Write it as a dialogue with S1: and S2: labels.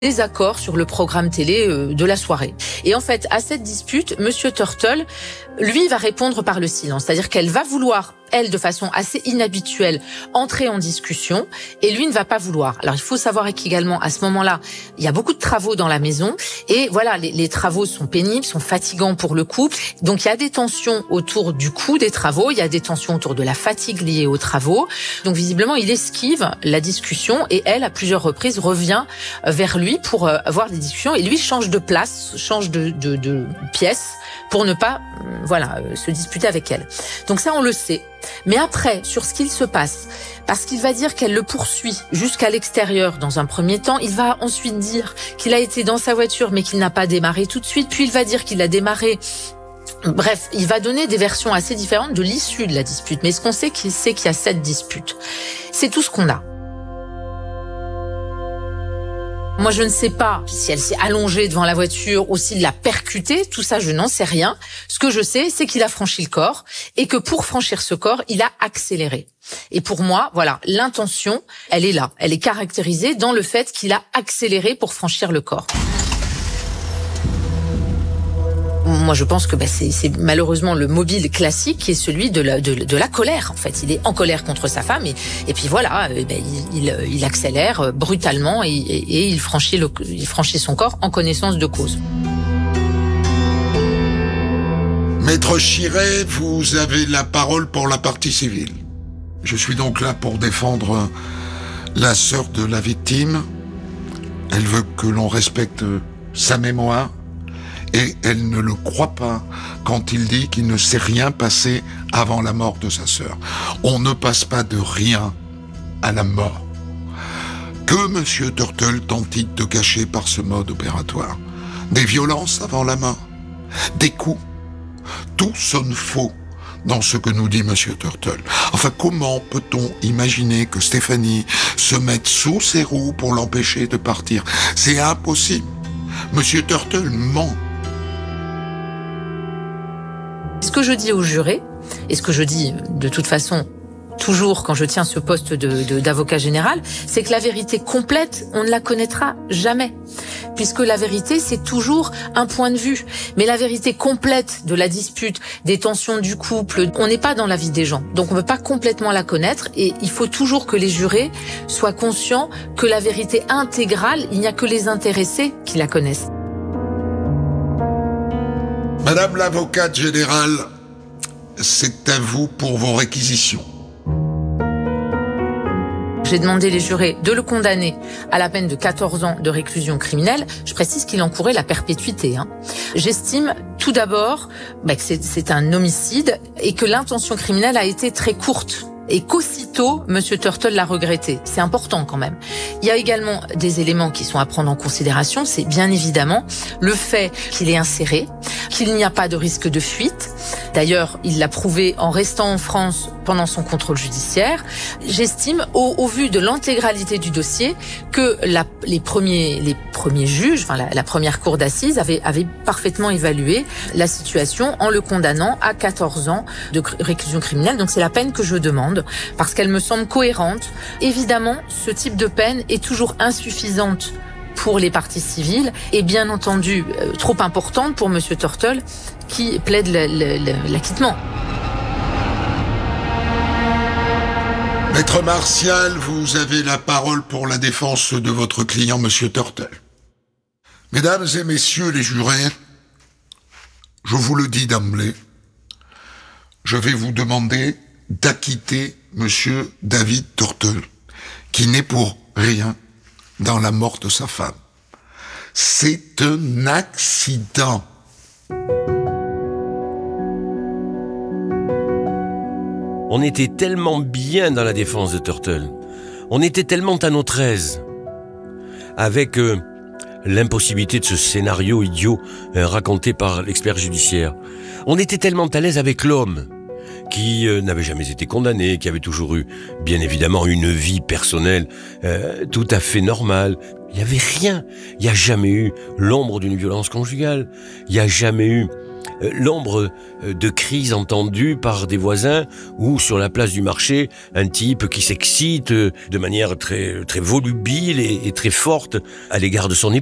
S1: désaccord sur le programme télé de la soirée. Et en fait, à cette dispute, Monsieur Turtle, lui, va répondre par le silence. C'est-à-dire qu'elle va vouloir, elle, de façon assez inhabituelle, entrer en discussion, et lui ne va pas vouloir. Alors, il faut savoir qu'également, à ce moment-là, il y a beaucoup de travaux dans la maison, et voilà, les travaux sont pénibles, sont fatigants pour le couple. Donc, il y a des tensions autour du coût des travaux, il y a des tensions autour de la fatigue liée aux travaux. Donc, visiblement, il esquive la discussion, et elle, à plusieurs reprises, revient vers lui pour avoir des discussions, et lui change de place, change de pièce, pour ne pas se disputer avec elle. Donc ça, on le sait. Mais après, sur ce qu'il se passe, parce qu'il va dire qu'elle le poursuit jusqu'à l'extérieur dans un premier temps, il va ensuite dire qu'il a été dans sa voiture mais qu'il n'a pas démarré tout de suite, puis il va dire qu'il a démarré. Bref, il va donner des versions assez différentes de l'issue de la dispute. Mais ce qu'on sait, c'est qu'il y a cette dispute. C'est tout ce qu'on a. Moi, je ne sais pas si elle s'est allongée devant la voiture ou s'il l'a percutée. Tout ça, je n'en sais rien. Ce que je sais, c'est qu'il a franchi le corps et que pour franchir ce corps, il a accéléré. Et pour moi, voilà, l'intention, elle est là. Elle est caractérisée dans le fait qu'il a accéléré pour franchir le corps. Moi, je pense que c'est malheureusement le mobile classique qui est celui de la colère. En fait, il est en colère contre sa femme et puis voilà, il accélère brutalement et il franchit son corps en connaissance de cause.
S2: Maître Chiret, vous avez la parole pour la partie civile. Je suis donc là pour défendre la sœur de la victime. Elle veut que l'on respecte sa mémoire. Et elle ne le croit pas quand il dit qu'il ne s'est rien passé avant la mort de sa sœur. On ne passe pas de rien à la mort. Que Monsieur Turtle tente-t-il de cacher par ce mode opératoire? Des violences avant la mort? Des coups? Tout sonne faux dans ce que nous dit Monsieur Turtle. Enfin, comment peut-on imaginer que Stéphanie se mette sous ses roues pour l'empêcher de partir? C'est impossible. Monsieur Turtle ment.
S1: Ce que je dis aux jurés, et ce que je dis de toute façon toujours quand je tiens ce poste d'avocat général, c'est que la vérité complète, on ne la connaîtra jamais. Puisque la vérité, c'est toujours un point de vue. Mais la vérité complète de la dispute, des tensions du couple, on n'est pas dans la vie des gens. Donc on ne peut pas complètement la connaître et il faut toujours que les jurés soient conscients que la vérité intégrale, il n'y a que les intéressés qui la connaissent.
S2: Madame l'avocate générale, c'est à vous pour vos réquisitions.
S1: J'ai demandé les jurés de le condamner à la peine de 14 ans de réclusion criminelle. Je précise qu'il encourait la perpétuité. J'estime tout d'abord que c'est un homicide et que l'intention criminelle a été très courte. Et qu'aussitôt, Monsieur Turtle l'a regretté. C'est important quand même. Il y a également des éléments qui sont à prendre en considération. C'est bien évidemment le fait qu'il est inséré, qu'il n'y a pas de risque de fuite. D'ailleurs, il l'a prouvé en restant en France pendant son contrôle judiciaire. J'estime, au vu de l'intégralité du dossier, que les premiers juges, la première cour d'assises avait parfaitement évalué la situation en le condamnant à 14 ans de réclusion criminelle. Donc c'est la peine que je demande parce qu'elle me semble cohérente. Évidemment, ce type de peine est toujours insuffisante pour les parties civiles et bien entendu trop importante pour Monsieur Turtle qui plaide l'acquittement.
S2: Maître Martial, vous avez la parole pour la défense de votre client, Monsieur Turtle. Mesdames et messieurs les jurés, je vous le dis d'emblée, je vais vous demander d'acquitter Monsieur David Turtle, qui n'est pour rien dans la mort de sa femme. C'est un accident.
S3: On était tellement bien dans la défense de Turtle. On était tellement à notre aise. Avec l'impossibilité de ce scénario idiot raconté par l'expert judiciaire. On était tellement à l'aise avec l'homme qui n'avait jamais été condamné, qui avait toujours eu, bien évidemment, une vie personnelle tout à fait normale. Il n'y avait rien. Il n'y a jamais eu l'ombre d'une violence conjugale. Il n'y a jamais eu l'ombre de cris entendues par des voisins ou sur la place du marché, un type qui s'excite de manière très, très volubile et très forte à l'égard de son épouse.